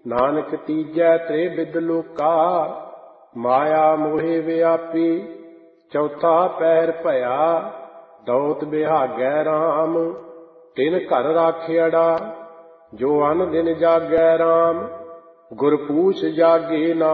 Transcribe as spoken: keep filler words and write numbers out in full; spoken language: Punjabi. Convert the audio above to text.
ਨਾਨਕ ਤੀਜੈ ਤ੍ਰੇ ਬਿਦ ਲੋਕਾ, ਮਾਇਆ ਮੋਹਿ ਵਿਆਪੀ। ਚੌਥਾ ਪਹਿਰ ਭਇਆ, ਦੌਤ ਬਿਹਾਗੈ ਰਾਮ। ਤਿਨ ਘਰ ਰਾਖਿਆੜਾ, ਜੋ ਅਨ ਦਿਨ ਜਾਗੈ ਰਾਮ। ਗੁਰ ਪੂਛ ਜਾਗੇ ਨਾ